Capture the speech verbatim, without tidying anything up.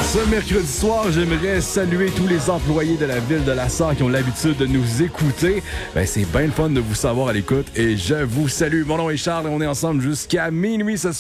Ce mercredi soir, j'aimerais saluer tous les employés de la ville de La Sarre qui ont l'habitude de nous écouter. Ben, c'est bien le fun de vous savoir à l'écoute et je vous salue. Mon nom est Charles et on est ensemble jusqu'à minuit ce soir.